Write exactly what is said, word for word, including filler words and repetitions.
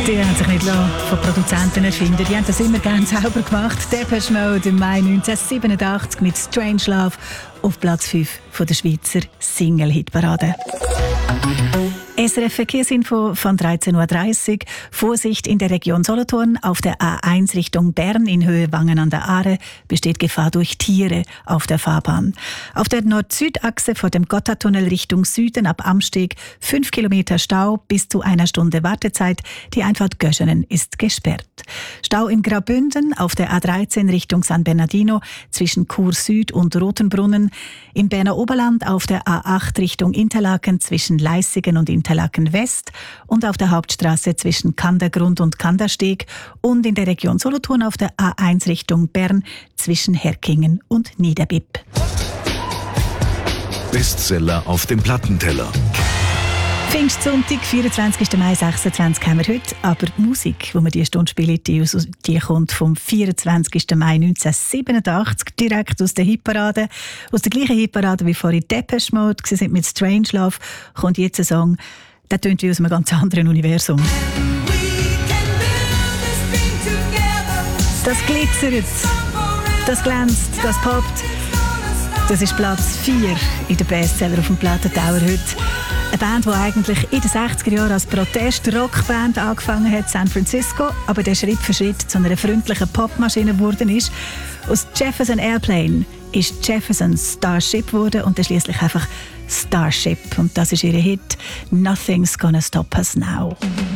Die haben sich nicht von Produzenten erfinden. Die haben das immer gerne selber gemacht. Depeche Mode im Mai neunzehnhundertsiebenundachtzig mit «Strangelove» auf Platz fünf von der Schweizer Single-Hitparade. S R F Verkehrsinfo von dreizehn Uhr dreißig. Vorsicht in der Region Solothurn. Auf der A eins Richtung Bern in Höhe Wangen an der Aare besteht Gefahr durch Tiere auf der Fahrbahn. Auf der Nord-Süd-Achse vor dem Gotthardtunnel Richtung Süden ab Amsteg fünf Kilometer Stau bis zu einer Stunde Wartezeit. Die Einfahrt Göschenen ist gesperrt. Stau in Graubünden auf der A dreizehn Richtung San Bernardino zwischen Chur Süd und Rotenbrunnen. Im Berner Oberland auf der A acht Richtung Interlaken zwischen Leissigen und Interlaken West und auf der Hauptstraße zwischen Kandergrund und Kandersteg und in der Region Solothurn auf der A eins Richtung Bern zwischen Herkingen und Niederbipp. Bestseller auf dem Plattenteller. Pfingstsonntag, vierundzwanzigsten Mai sechsundzwanzig haben wir heute, aber die Musik, die wir diese Stunde spielen, die, die kommt vom vierundzwanzigsten Mai neunzehnhundertsiebenundachtzig, direkt aus der Hitparade. Aus der gleichen Hitparade wie vorhin Depeche Mode, sie sind mit «Strangelove», kommt jetzt ein Song, der tönt wie aus einem ganz anderen Universum. Das glitzert, das glänzt, das poppt. Das ist Platz vier in der Bestseller auf dem Plattentauer heute. Eine Band, die eigentlich in den sechziger Jahren als Protest-Rockband angefangen hat, San Francisco, aber der Schritt für Schritt zu einer freundlichen Popmaschine geworden ist. Aus Jefferson Airplane ist Jefferson Starship geworden und dann schliesslich einfach Starship. Und das ist ihr Hit «Nothing's Gonna Stop Us Now».